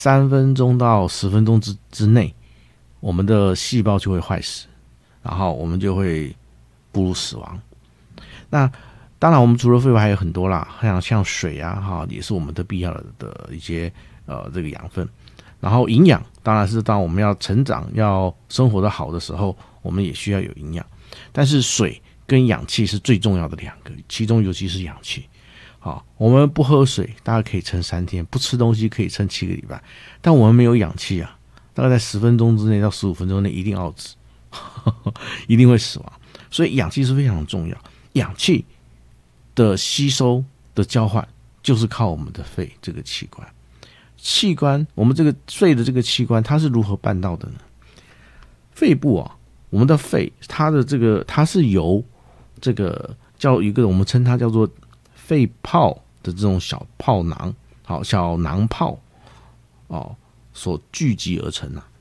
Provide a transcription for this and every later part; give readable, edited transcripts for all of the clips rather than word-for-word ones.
3分钟到10分钟之内，我们的细胞就会坏死，然后我们就会步入死亡。那当然，我们除了废物还有很多啦，像水啊，也是我们的必要的一些这个养分。然后营养当然是当我们要成长、要生活的好的时候，我们也需要有营养。但是水跟氧气是最重要的两个，其中尤其是氧气。好，我们不喝水，大概可以撑3天；不吃东西可以撑7个礼拜。但我们没有氧气啊，大概在10分钟之内到15分钟内一定要死，一定会死亡。所以氧气是非常重要。氧气的吸收的交换就是靠我们的肺这个器官。器官，我们这个肺的这个器官，它是如何办到的呢？肺部啊，我们的肺，它是由这个叫一个我们称它叫做肺泡的这种小泡囊，好，小囊泡所聚集而成啊，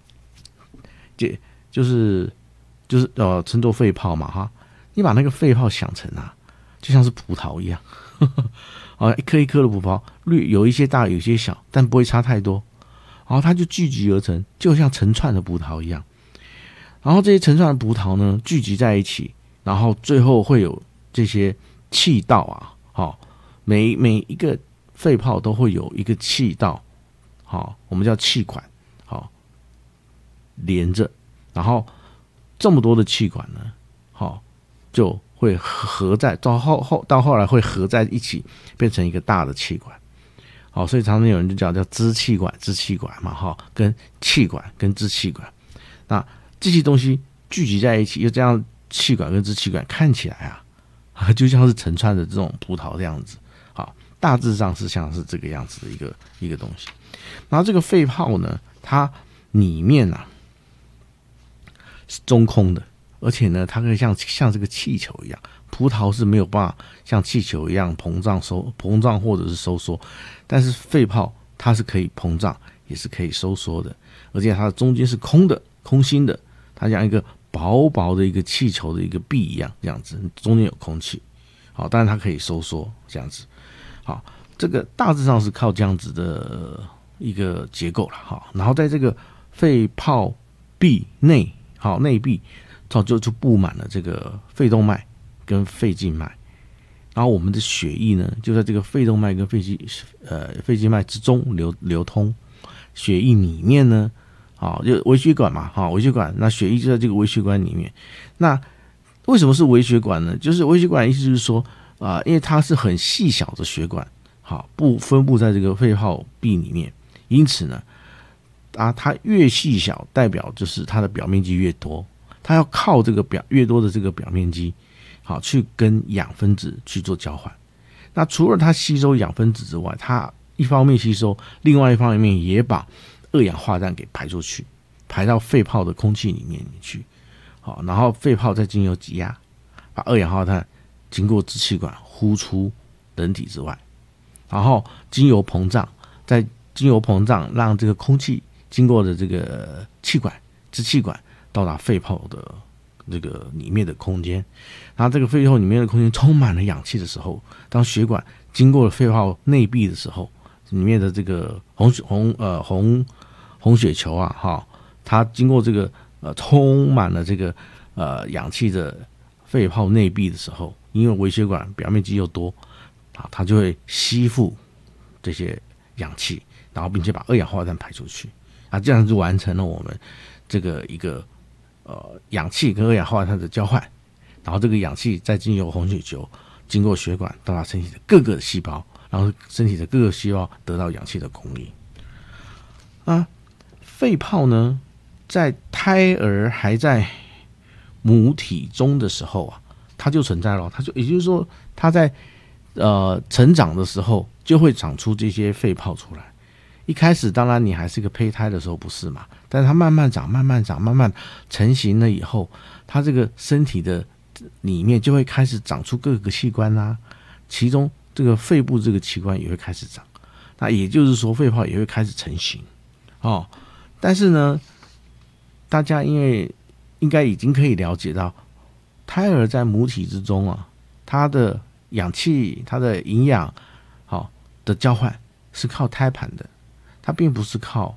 就是称作肺泡嘛哈。你把那个肺泡想成啊，就像是葡萄一样。一颗一颗的葡萄，有一些大有一些小，但不会差太多，然后它就聚集而成，就像成串的葡萄一样。然后这些成串的葡萄呢聚集在一起，然后最后会有这些气道啊，每一个肺泡都会有一个气道，我们叫气管，连着，然后这么多的气管呢，就会合在到后来会合在一起，变成一个大的气管。好，所以常常有人就叫支气管嘛，跟气管跟支气管。那这些东西聚集在一起，又这样气管跟支气管看起来就像是成串的这种葡萄的样子。好，大致上是像是这个样子的一个东西。然后这个肺泡呢，它里面是中空的。而且呢，它可以像这个气球一样，葡萄是没有办法像气球一样膨胀或者是收缩，但是肺泡它是可以膨胀，也是可以收缩的，而且它的中间是空心的，它像一个薄薄的一个气球的一个壁一样，这样子中间有空气。好，当然它可以收缩这样子。好，这个大致上是靠这样子的一个结构了。好，然后在这个肺泡壁内壁。就布满了这个肺动脉跟肺静脉，然后我们的血液呢，就在这个肺动脉跟肺静脉之中流通。血液里面呢，就微血管嘛，微血管，那血液就在这个微血管里面。那为什么是微血管呢？就是微血管的意思就是说因为它是很细小的血管，分布在这个肺泡壁里面，因此呢，它越细小，代表就是它的表面积越多。它要靠这个越多的这个表面积，去跟氧分子去做交换。那除了它吸收氧分子之外，它一方面吸收，另外一方面也把二氧化碳给排出去，排到肺泡的空气里面去。好，然后肺泡再经由挤压，把二氧化碳经过支气管呼出人体之外，然后经由膨胀，让这个空气经过的这个支气管。到达肺泡的这个里面的空间，然后这个肺泡里面的空间充满了氧气的时候，当血管经过了肺泡内壁的时候，里面的这个红血球它经过这个充满了这个氧气的肺泡内壁的时候，因为微血管表面积又多它就会吸附这些氧气，然后并且把二氧化碳排出去这样就完成了我们这个一个氧气跟二氧化碳的交换，然后这个氧气再经由红血球经过血管到达身体的各个细胞，然后身体的各个细胞得到氧气的供应肺泡呢，在胎儿还在母体中的时候它就存在了，也就是说它在成长的时候就会长出这些肺泡出来。一开始当然你还是个胚胎的时候不是嘛，但是它慢慢长慢慢成型了以后，它这个身体的里面就会开始长出各个器官其中这个肺部这个器官也会开始长，那也就是说肺泡也会开始成型但是呢，大家因为应该已经可以了解到，胎儿在母体之中它的氧气它的营养的交换是靠胎盘的，它并不是靠